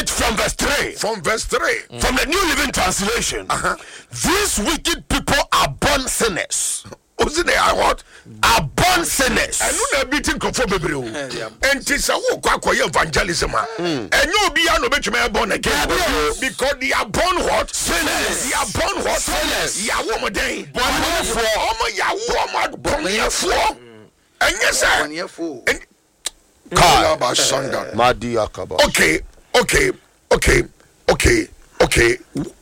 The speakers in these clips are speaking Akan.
it from verse 3. From verse 3. From the New Living Translation. These wicked people are born sinners. They are what? Are born sinners. And you are beating conformable. And tis a walk evangelism. And you be born again. Because they are born what? Sinners. They are born what? Sinners. Ya woman day. Born for. Ya woman born for. And yes, sir. Okay.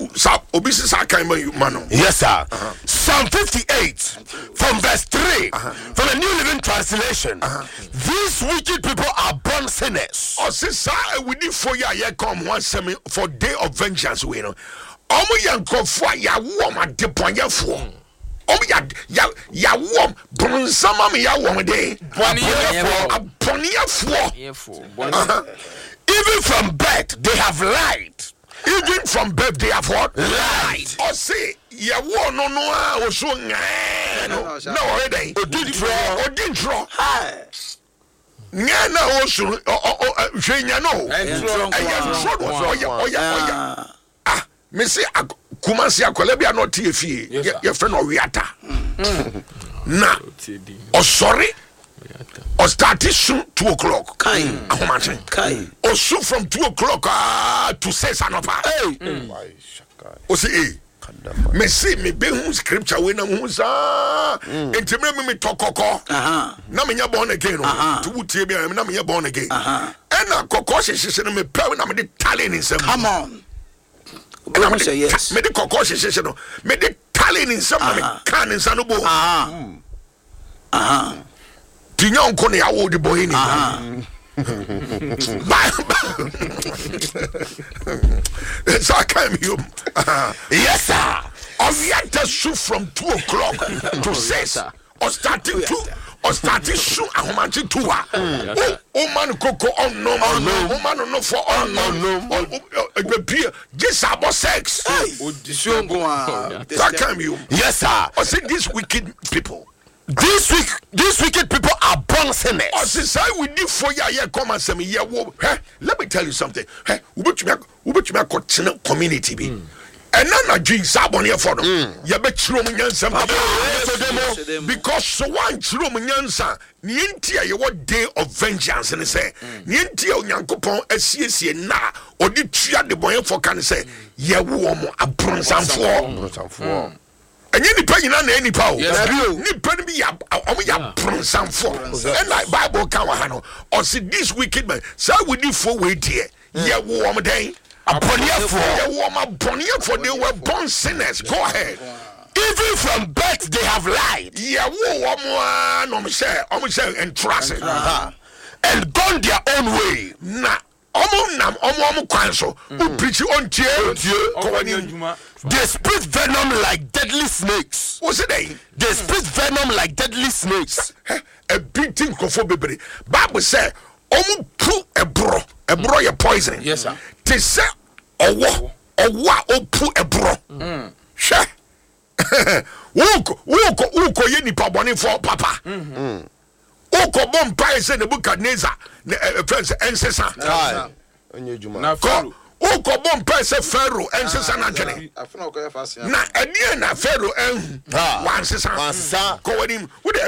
Yes, sir. Psalm 58 from verse 3 from the New Living Translation. These wicked people are born sinners. We need for ya come one semi for day of vengeance. We know. Ya woman deponya for. Ya wom bronsama me ya wom day. Even from birth they have lied. Even from birth they have what? Lied. Or say, ya wo no so no already. Didn't draw. Nyana also Jenya no. Ah, me say Kumasi akolebia no tie fie. Your friend Owiata. Na. Oh sorry. Or started soon 2 o'clock. Kai. Or soon from 2 o'clock to 6 o'clock. O see, me see me be scripture when I'm intimate me talk. Na me born again. To utie be na me born again. And na kokoshe she me pray na me de talent in some. Come on. And me say yes. Me de kokoshe she no. Me de talent in some me can in some bo. Tinya unko ne awo de boy ni. So I came home. Yes, sir. Or yet shoot from 2 o'clock to 6. Or starting 2. Or starting shoot a humanity 2. Oh man coco on no man no for on no beer. Just about sex. So I came home. Yes, sir. Or say these wicked people. These wicked people are born sinners. Oh, since I will do for ya come and say me let me tell you something. Which me community be. And none of dreams are born here for them. You bet Roman because so one Roman Yansa, Nientia, your day of vengeance, and say, Nientia, Yankopon, SCC, na, or did you the boy for can say, ye warm a bronze and four. And any penny on any power. Ni penny be a bronze and four. And like Bible Kawahano, or see this wicked man, so we do 4 wait here. Ye warm a day. Upon your for they were born sinners. Go ahead. Even from birth they have lied. Yeah, and trust it. And gone their own way. Nah. Preach on they spit venom like deadly snakes. What's it? They spit venom like deadly snakes. A beating coffee. Bible said, pu a bro your poison. Yes, sir. They say, pu a bro. Sure. Uko yeni paboni for papa. Uko bom price in the book of Neza, friends, ancestor. Uko bom price Pharaoh, ancestor Anthony. Na Ediana Pharaoh and one sister. Go with him.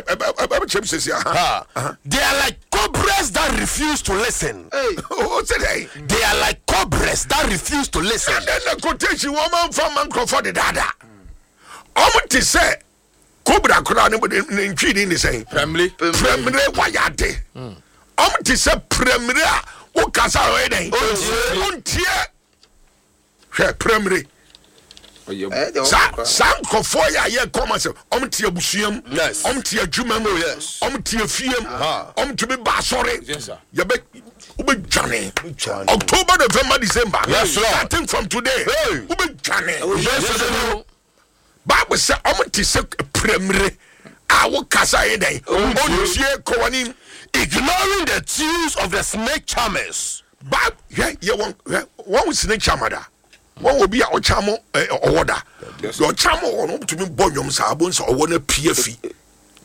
They are like cobras that refuse to listen. What's it? They are like cobras that refuse to listen. And then the quotation woman from Uncle for the dada. To say. Cobra crown in treating the same. Premier, why are they? To say premier, what can I say? Premier. Some Kofoya, yeah, come and say, Tia Busium, yes, Tia Jumamo, yes, Tia Fiam, to be Basore, yes, sir. You bet Johnny, October, November, December, yes, starting from today, Johnny, yes, Bible said, to say premier. Our Casa Ede, ignoring the tunes of the snake charmers. But yeah, one with snake charmer. One will be our chamo order. Your chamo or not to be boyum sabons or one a PFE.